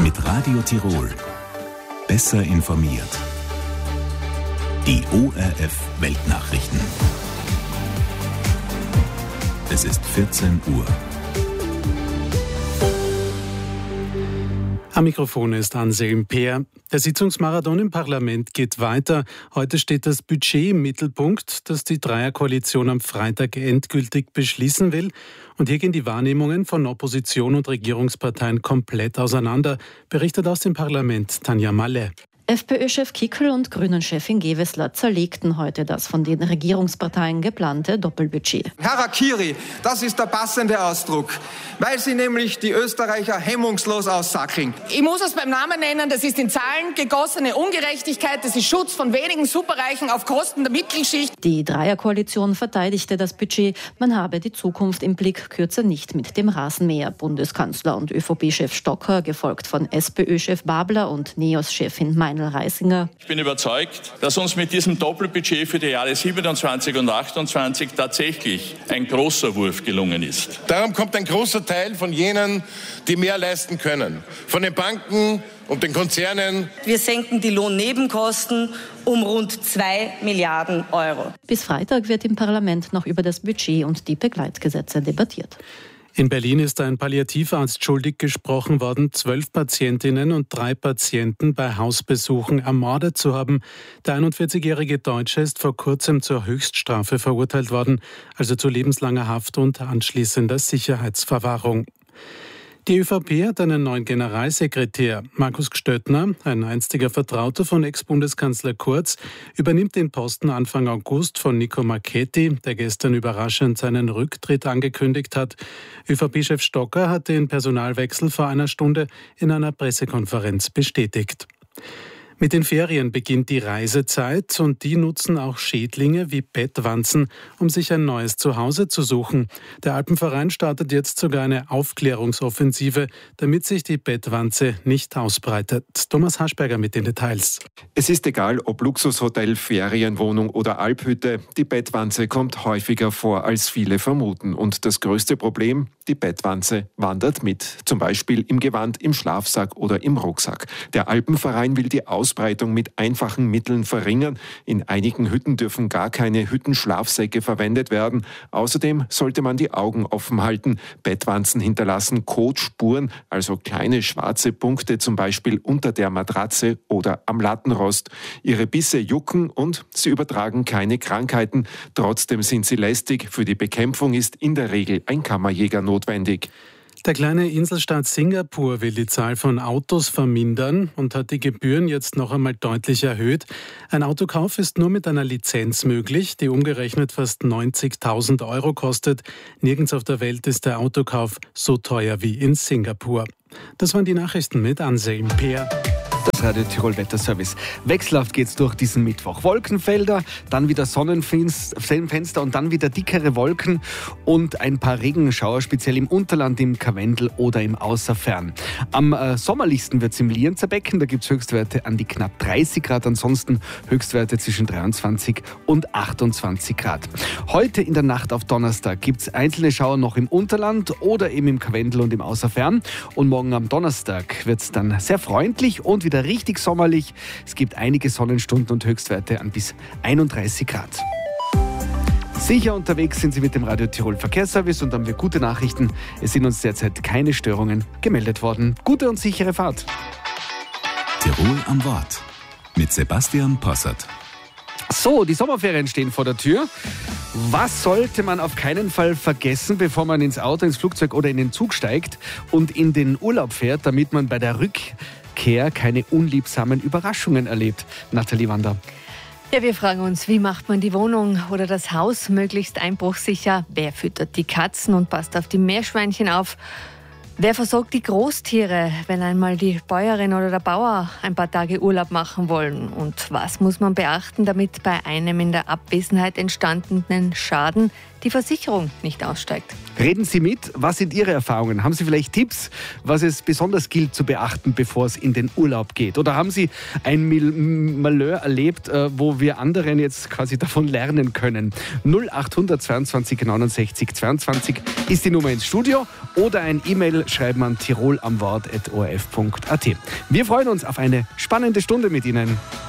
mit Radio Tirol. Besser informiert. Die ORF Weltnachrichten. Es ist 14 Uhr. Am Mikrofon ist Anselm Peer. Der Sitzungsmarathon im Parlament geht weiter. Heute steht das Budget im Mittelpunkt, das die Dreierkoalition am Freitag endgültig beschließen will. Und hier gehen die Wahrnehmungen von Opposition und Regierungsparteien komplett auseinander, berichtet aus dem Parlament Tanja Malle. FPÖ-Chef Kickl und Grünen-Chefin Gewessler zerlegten heute das von den Regierungsparteien geplante Doppelbudget. Harakiri, das ist der passende Ausdruck, weil sie nämlich die Österreicher hemmungslos aussackeln. Ich muss es beim Namen nennen, das ist in Zahlen gegossene Ungerechtigkeit, das ist Schutz von wenigen Superreichen auf Kosten der Mittelschicht. Die Dreierkoalition verteidigte das Budget, man habe die Zukunft im Blick, kürze nicht mit dem Rasenmäher. Bundeskanzler und ÖVP-Chef Stocker, gefolgt von SPÖ-Chef Babler und NEOS-Chefin Meinl-Reisinger. Ich bin überzeugt, dass uns mit diesem Doppelbudget für die Jahre 27 und 28 tatsächlich ein großer Wurf gelungen ist. Darum kommt ein großer Teil von jenen, die mehr leisten können. Von den Banken und den Konzernen. Wir senken die Lohnnebenkosten um rund 2 Milliarden Euro. Bis Freitag wird im Parlament noch über das Budget und die Begleitgesetze debattiert. In Berlin ist ein Palliativarzt schuldig gesprochen worden, 12 Patientinnen und 3 Patienten bei Hausbesuchen ermordet zu haben. Der 41-jährige Deutsche ist vor kurzem zur Höchststrafe verurteilt worden, also zu lebenslanger Haft und anschließender Sicherheitsverwahrung. Die ÖVP hat einen neuen Generalsekretär. Markus Gstöttner, ein einstiger Vertrauter von Ex-Bundeskanzler Kurz, übernimmt den Posten Anfang August von Nico Marchetti, der gestern überraschend seinen Rücktritt angekündigt hat. ÖVP-Chef Stocker hat den Personalwechsel vor einer Stunde in einer Pressekonferenz bestätigt. Mit den Ferien beginnt die Reisezeit und die nutzen auch Schädlinge wie Bettwanzen, um sich ein neues Zuhause zu suchen. Der Alpenverein startet jetzt sogar eine Aufklärungsoffensive, damit sich die Bettwanze nicht ausbreitet. Thomas Haschberger mit den Details. Es ist egal, ob Luxushotel, Ferienwohnung oder Alphütte, die Bettwanze kommt häufiger vor, als viele vermuten. Und das größte Problem, die Bettwanze wandert mit, zum Beispiel im Gewand, im Schlafsack oder im Rucksack. Der Alpenverein will die Ausbreitung mit einfachen Mitteln verringern. In einigen Hütten dürfen gar keine Hüttenschlafsäcke verwendet werden. Außerdem sollte man die Augen offen halten. Bettwanzen hinterlassen Kotspuren, also kleine schwarze Punkte, zum Beispiel unter der Matratze oder am Lattenrost. Ihre Bisse jucken und sie übertragen keine Krankheiten. Trotzdem sind sie lästig. Für die Bekämpfung ist in der Regel ein Kammerjäger notwendig. Der kleine Inselstaat Singapur will die Zahl von Autos vermindern und hat die Gebühren jetzt noch einmal deutlich erhöht. Ein Autokauf ist nur mit einer Lizenz möglich, die umgerechnet fast 90.000 Euro kostet. Nirgends auf der Welt ist der Autokauf so teuer wie in Singapur. Das waren die Nachrichten mit Anselm Peer. Das Radio Tirol Wetterservice. Wechselhaft geht's durch diesen Mittwoch. Wolkenfelder, dann wieder Sonnenfenster und dann wieder dickere Wolken und ein paar Regenschauer, speziell im Unterland, im Karwendel oder im Außerfern. Am sommerlichsten wird's im Lienzer Becken, da gibt's Höchstwerte an die knapp 30 Grad, ansonsten Höchstwerte zwischen 23 und 28 Grad. Heute in der Nacht auf Donnerstag gibt's einzelne Schauer noch im Unterland oder eben im Karwendel und im Außerfern. Und morgen am Donnerstag wird's dann sehr freundlich und wieder richtig sommerlich. Es gibt einige Sonnenstunden und Höchstwerte an bis 31 Grad. Sicher unterwegs sind Sie mit dem Radio Tirol Verkehrsservice und haben wir gute Nachrichten. Es sind uns derzeit keine Störungen gemeldet worden. Gute und sichere Fahrt. Tirol am Wort mit Sebastian Possert. So, die Sommerferien stehen vor der Tür. Was sollte man auf keinen Fall vergessen, bevor man ins Auto, ins Flugzeug oder in den Zug steigt und in den Urlaub fährt, damit man bei der Rückkehr keine unliebsamen Überraschungen erlebt? Nathalie Wander. Ja, wir fragen uns, wie macht man die Wohnung oder das Haus möglichst einbruchsicher? Wer füttert die Katzen und passt auf die Meerschweinchen auf? Wer versorgt die Großtiere, wenn einmal die Bäuerin oder der Bauer ein paar Tage Urlaub machen wollen? Und was muss man beachten, damit bei einem in der Abwesenheit entstandenen Schaden die Versicherung nicht aussteigt? Reden Sie mit. Was sind Ihre Erfahrungen? Haben Sie vielleicht Tipps, was es besonders gilt zu beachten, bevor es in den Urlaub geht? Oder haben Sie ein Malheur erlebt, wo wir anderen jetzt quasi davon lernen können? 0800 22 69 22 ist die Nummer ins Studio oder ein E-Mail schreiben an tirolamwort@orf.at. Wir freuen uns auf eine spannende Stunde mit Ihnen.